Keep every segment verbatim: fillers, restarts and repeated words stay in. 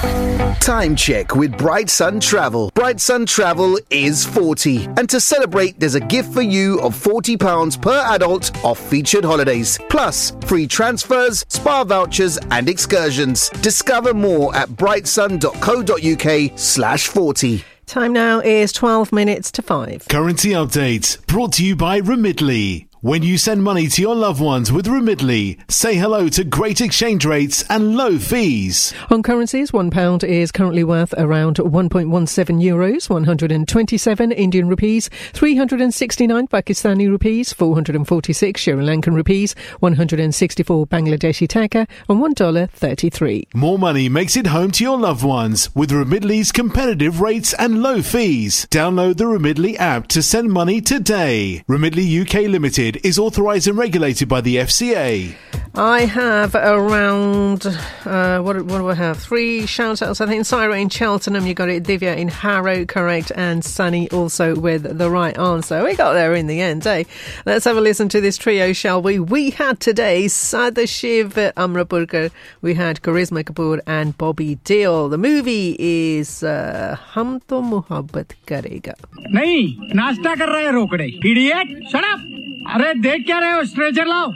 Time check with Bright Sun Travel. Bright Sun Travel is forty. And to celebrate, there's a gift for you of forty pounds per adult off featured holidays. Plus, free transfers, spa vouchers and excursions. Discover more at brightsun.co.uk slash 40. Time now is twelve minutes to five. Currency update brought to you by Remitly. When you send money to your loved ones with Remitly, say hello to great exchange rates and low fees. On currencies, one pound is currently worth around one point one seven euros, one hundred twenty-seven Indian rupees, three hundred sixty-nine Pakistani rupees, four hundred forty-six Sri Lankan rupees, one hundred sixty-four Bangladeshi taka, and one dollar thirty-three. More money makes it home to your loved ones with Remitly's competitive rates and low fees. Download the Remitly app to send money today. Remitly U K Limited is authorised and regulated by the F C A. I have around, uh, what, what do I have? Three shout-outs, I think. Syra in Cheltenham, you got it. Divya in Harrow, correct. And Sunny also with the right answer. We got there in the end, eh? Let's have a listen to this trio, shall we? We had today Sadashiv Amrapurkar, we had Charisma Kapoor and Bobby Deol. The movie is uh, Hum To Mohabbat Karega. नहीं नाश्ता कर रहे हैं रोकड़े idiot shut up अरे देख क्या रहे हो स्ट्रेचर लाओ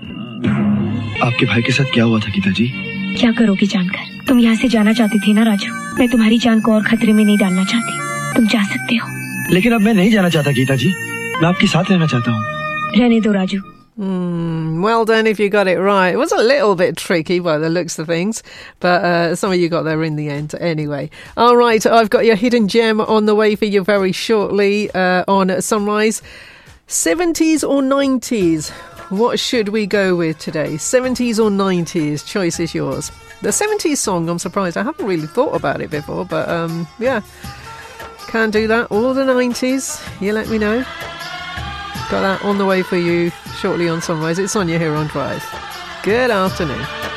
आपके भाई के साथ क्या हुआ था गीता जी क्या करोगी जानकर तुम यहाँ से जाना चाहती थी ना राजू मैं तुम्हारी जान को और खतरे में नहीं डालना चाहती तुम जा सकते हो लेकिन अब मैं नहीं जाना चाहता गीता जी मैं आपके साथ रहना चाहता हूँ रहने दो Raju Mm, well done if you got it right. It was a little bit tricky by the looks of things, but uh, some of you got there in the end anyway. All right, I've got your hidden gem on the way for you very shortly uh, on Sunrise. seventies or nineties? What should we go with today? seventies or nineties? Choice is yours. The seventies song, I'm surprised. I haven't really thought about it before, but um, yeah, can do that. Or the nineties, you let me know. Got that on the way for you shortly on Sunrise. It's Sonia here on Drive. Good afternoon.